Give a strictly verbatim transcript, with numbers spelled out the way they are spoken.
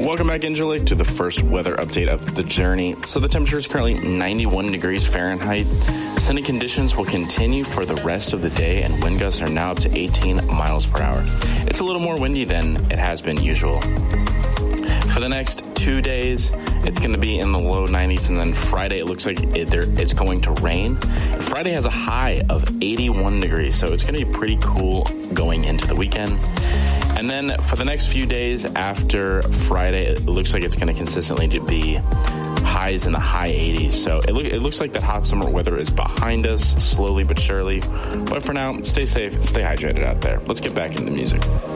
Welcome back, Angelique, to the first weather update of the journey. So the temperature is currently ninety-one degrees Fahrenheit. Sunny conditions will continue for the rest of the day, and wind gusts are now up to eighteen miles per hour. It's a little more windy than it has been usual. For the next two days, it's going to be in the low nineties, and then Friday, it looks like it, there, it's going to rain. And Friday has a high of eighty-one degrees, so it's going to be pretty cool going into the weekend. And then for the next few days after Friday, it looks like it's going to consistently be highs in the high eighties. So it, look, it looks like that hot summer weather is behind us, slowly but surely. But for now, stay safe and stay hydrated out there. Let's get back into music.